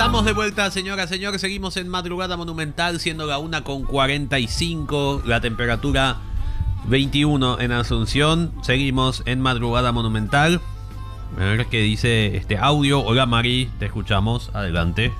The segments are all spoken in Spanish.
Estamos de vuelta, señoras, señores. Seguimos en Madrugada Monumental, siendo la 1:45, la temperatura 21 en Asunción. Seguimos en Madrugada Monumental. A ver qué dice este audio. Hola, Mari, te escuchamos. Adelante.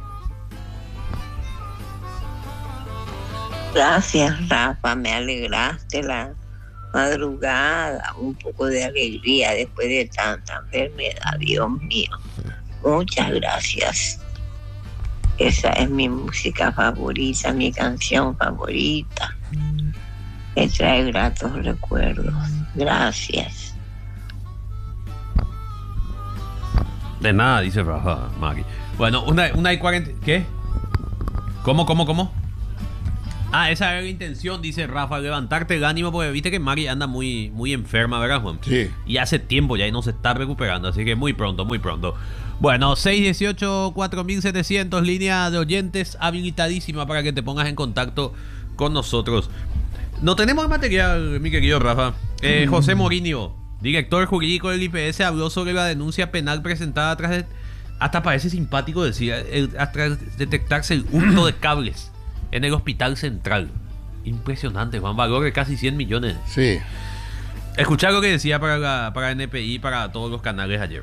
Gracias, Rafa, me alegraste la madrugada, un poco de alegría después de tanta enfermedad, Dios mío. Muchas gracias. Esa es mi música favorita, mi canción favorita. Me trae gratos recuerdos. Gracias. De nada, dice Rafa, Mari. Bueno, una y 40. ¿Qué? ¿Cómo? Ah, esa era la intención, dice Rafa, levantarte el ánimo, porque viste que Mari anda muy enferma, ¿verdad, Juan? Sí. Y hace tiempo ya y no se está recuperando, así que muy pronto. Bueno, 618-4700, línea de oyentes habilitadísima para que te pongas en contacto con nosotros. No tenemos material, mi querido Rafa. José Morinio, director jurídico del IPS, habló sobre la denuncia penal presentada tras de... Hasta parece simpático decir, tras detectarse el hurto de cables en el Hospital Central. Impresionante, Juan, valor de casi 100 millones. Sí. Escuchá lo que decía para NPI, para todos los canales ayer.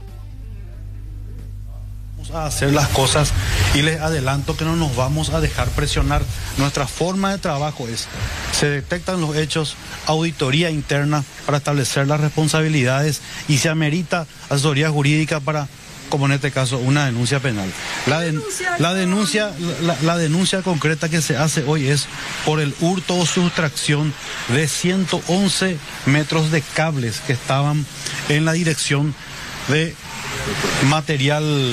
Vamos a hacer las cosas y les adelanto que no nos vamos a dejar presionar. Nuestra forma de trabajo es, se detectan los hechos, auditoría interna para establecer las responsabilidades y se amerita asesoría jurídica para, como en este caso, una denuncia penal. La denuncia concreta que se hace hoy es por el hurto o sustracción de 111 metros de cables que estaban en la dirección de material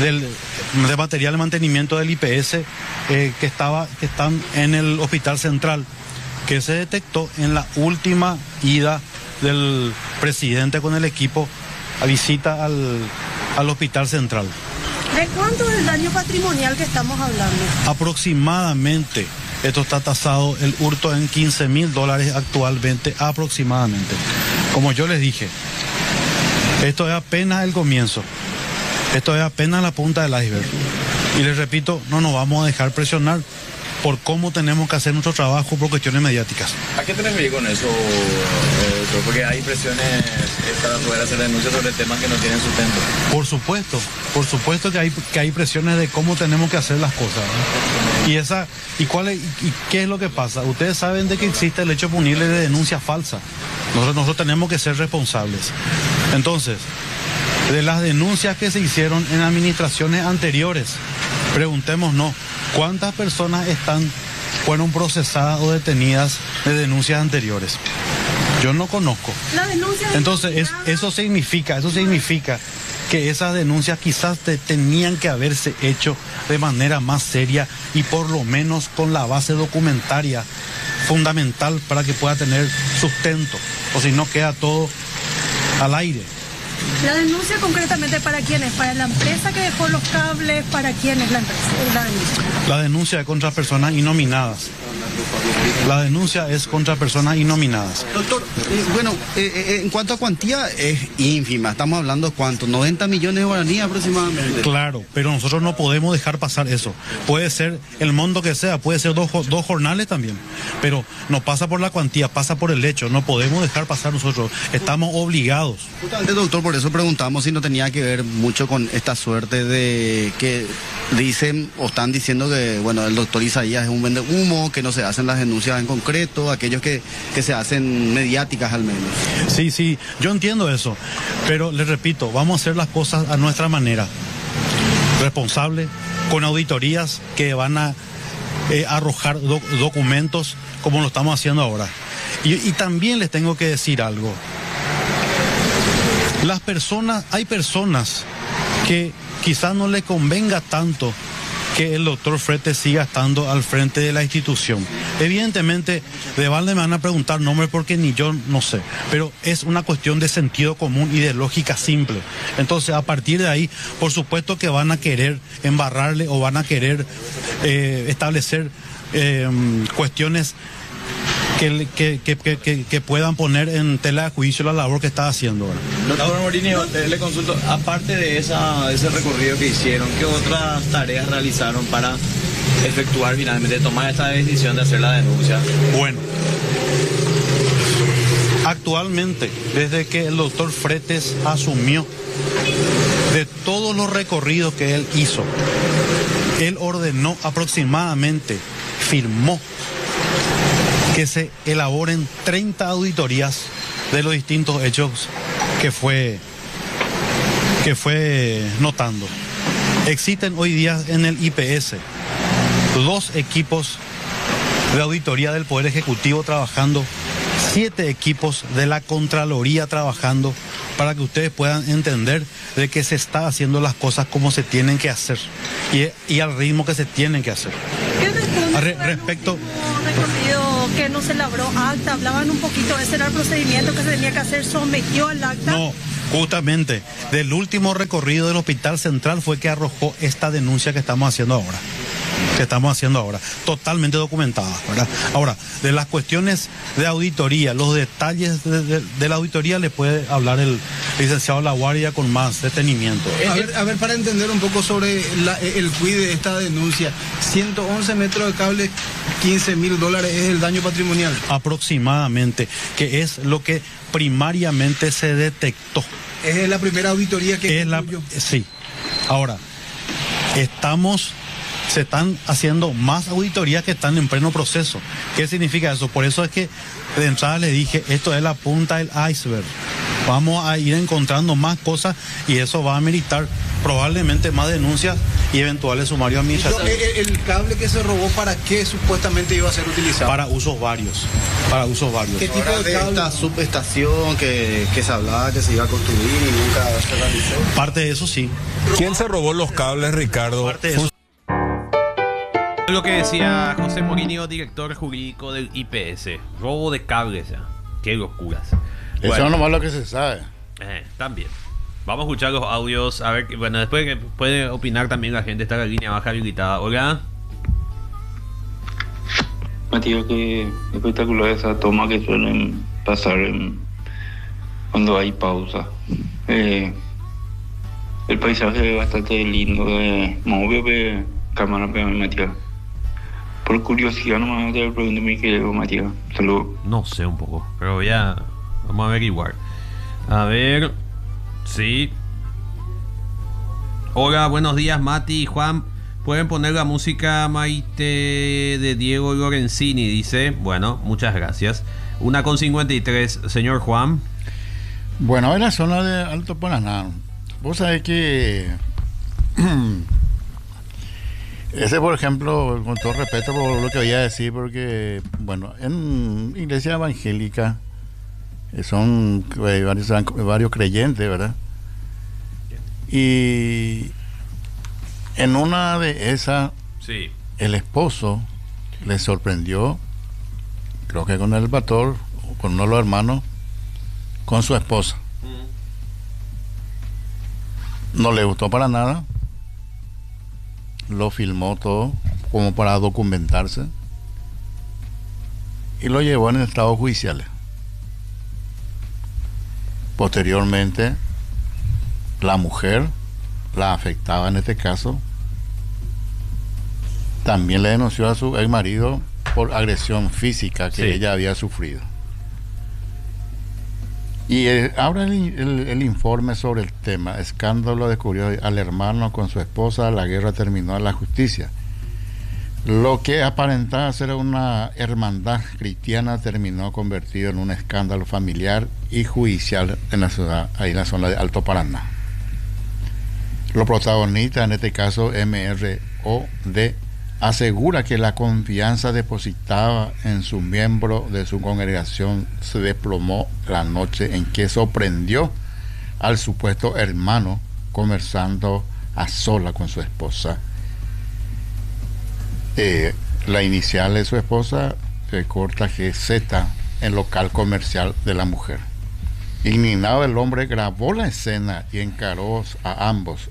de mantenimiento del IPS que están en el Hospital Central, que se detectó en la última ida del presidente con el equipo a visita al Hospital Central. ¿De cuánto es el daño patrimonial que estamos hablando? Aproximadamente, esto está tasado el hurto en $15,000 actualmente, aproximadamente. Como yo les dije, esto es apenas el comienzo, esto es apenas la punta del iceberg. Y les repito, no nos vamos a dejar presionar por cómo tenemos que hacer nuestro trabajo por cuestiones mediáticas. ¿A qué te refieres con eso, doctor? Porque hay presiones para poder hacer denuncias sobre temas que no tienen sustento. Por supuesto que hay presiones de cómo tenemos que hacer las cosas, ¿no? ¿Y qué es lo que pasa? Ustedes saben de que existe el hecho punible de denuncia falsa. Nosotros tenemos que ser responsables. Entonces, de las denuncias que se hicieron en administraciones anteriores, preguntémonos, ¿cuántas personas fueron procesadas o detenidas de denuncias anteriores? Yo no conozco. Entonces, eso significa que esas denuncias quizás tenían que haberse hecho de manera más seria y por lo menos con la base documentaria fundamental para que pueda tener sustento, o si no queda todo al aire. ¿La denuncia concretamente para quién es? ¿Para la empresa que dejó los cables? ¿Para quién es la denuncia? La denuncia es contra personas innominadas. La denuncia es contra personas innominadas. Doctor, en cuanto a cuantía es ínfima. Estamos hablando, ¿cuánto? 90 millones de guaraníes aproximadamente. Claro, pero nosotros no podemos dejar pasar eso. Puede ser el monto que sea, puede ser dos jornales también. Pero no pasa por la cuantía, pasa por el hecho. No podemos dejar pasar nosotros. Estamos obligados. Justamente, doctor, por eso preguntamos si no tenía que ver mucho con esta suerte de que dicen o están diciendo que, bueno, el doctor Isaías es un vende humo, que no se hacen las denuncias en concreto, aquellos que se hacen mediáticas al menos. Sí, yo entiendo eso, pero les repito, vamos a hacer las cosas a nuestra manera, responsable, con auditorías que van a arrojar documentos como lo estamos haciendo ahora. Y también les tengo que decir algo. Hay personas que quizás no le convenga tanto que el doctor Frete siga estando al frente de la institución. Evidentemente, de balde me van a preguntar nombres porque ni yo no sé, pero es una cuestión de sentido común y de lógica simple. Entonces, a partir de ahí, por supuesto que van a querer embarrarle o van a querer establecer cuestiones que puedan poner en tela de juicio la labor que está haciendo ahora. Doctor Morini, le consulto, aparte de ese recorrido que hicieron, ¿qué otras tareas realizaron para efectuar finalmente, tomar esta decisión de hacer la denuncia? Bueno, actualmente, desde que el doctor Fretes asumió, de todos los recorridos que él hizo, él ordenó aproximadamente, firmó que se elaboren 30 auditorías de los distintos hechos que fue notando. Existen hoy día en el IPS 2 equipos de auditoría del Poder Ejecutivo trabajando, 7 equipos de la Contraloría trabajando, para que ustedes puedan entender de que se está haciendo las cosas como se tienen que hacer y al ritmo que se tienen que hacer. ¿Qué responde Respecto recorrido que no se elaboró acta? Hablaban un poquito, ese era el procedimiento que se tenía que hacer, sometió al acta. No, justamente del último recorrido del Hospital Central fue que arrojó esta denuncia que estamos haciendo ahora, totalmente documentada, ¿verdad? Ahora, de las cuestiones de auditoría, los detalles de la auditoría le puede hablar el licenciado La Guardia con más detenimiento. A ver, para entender un poco sobre el cuide de esta denuncia, 111 metros de cable, $15.000 es el daño patrimonial. Aproximadamente, que es lo que primariamente se detectó. Es la primera auditoría que sí. Ahora, se están haciendo más auditorías que están en pleno proceso. ¿Qué significa eso? Por eso es que de entrada le dije, esto es la punta del iceberg. Vamos a ir encontrando más cosas y eso va a ameritar probablemente más denuncias y eventuales sumarios administrativos. ¿El cable que se robó para qué supuestamente iba a ser utilizado? Para usos varios. ¿Qué tipo de cable? Esta subestación que se hablaba que se iba a construir y nunca se realizó. Parte de eso sí. ¿Quién se robó los cables, Ricardo? Parte de eso. Lo que decía José Morini, director jurídico del IPS. Robo de cables, ya. Qué locuras. Eso es nomás lo que se sabe. También. Vamos a escuchar los audios. A ver, bueno, después que puede opinar también la gente. Está la línea baja habilitada. Hola. Matías, qué espectacular esa toma que suelen pasar cuando hay pausa. El paisaje es bastante lindo. Más obvio que cámara, pero Matías. Por curiosidad nomás te pregunto mi querido Matías. Saludos. No sé un poco, pero ya vamos a averiguar. A ver. Sí. Hola, buenos días Mati y Juan. ¿Pueden poner la música Maite de Diego Lorenzini? Dice. Bueno, muchas gracias. 1:53, señor Juan. Bueno, en la zona de Alto Paraná, vos sabés que ese, por ejemplo, con todo respeto por lo que voy a decir, porque, bueno, en iglesia evangélica son varios creyentes, ¿verdad? Y en una de esas, sí, el esposo le sorprendió, creo que con el pastor, con uno de los hermanos, con su esposa. No le gustó para nada. Lo filmó todo como para documentarse y lo llevó en estados judiciales. Posteriormente, la mujer, la afectada en este caso, también le denunció a su ex marido por agresión física que ella había sufrido. Y ahora el informe sobre el tema. Escándalo descubrió al hermano con su esposa, la guerra terminó en la justicia. Lo que aparentaba ser una hermandad cristiana terminó convertido en un escándalo familiar y judicial en la ciudad, ahí en la zona de Alto Paraná. Los protagonistas, en este caso MROD, asegura que la confianza depositada en su miembro de su congregación se desplomó la noche en que sorprendió al supuesto hermano conversando a sola con su esposa. La inicial de su esposa se corta GZ en local comercial de la mujer. Indignado, el hombre grabó la escena y encaró a ambos,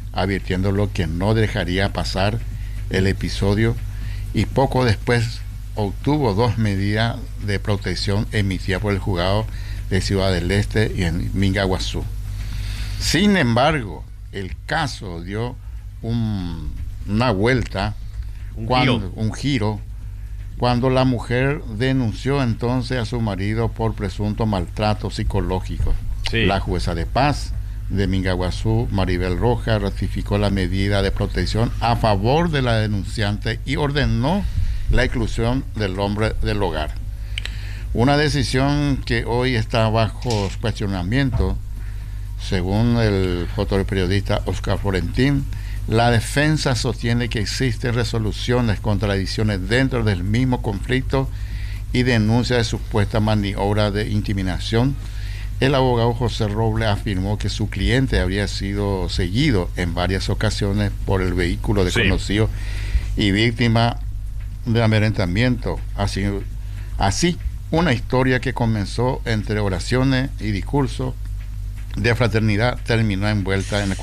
advirtiéndolo que no dejaría pasar el episodio, y poco después obtuvo 2 medidas de protección emitidas por el juzgado de Ciudad del Este y en Mingaguazú. Sin embargo, el caso dio una vuelta, un giro, cuando la mujer denunció entonces a su marido por presunto maltrato psicológico. Sí. La jueza de paz de Mingaguazú, Maribel Rojas, ratificó la medida de protección a favor de la denunciante y ordenó la exclusión del hombre del hogar. Una decisión que hoy está bajo cuestionamiento. Según el fotoperiodista Oscar Florentín, la defensa sostiene que existen resoluciones, contradicciones dentro del mismo conflicto y denuncia de supuesta maniobra de intimidación. El abogado José Robles afirmó que su cliente habría sido seguido en varias ocasiones por el vehículo desconocido y víctima de amedrentamiento. Así, una historia que comenzó entre oraciones y discursos de fraternidad terminó envuelta en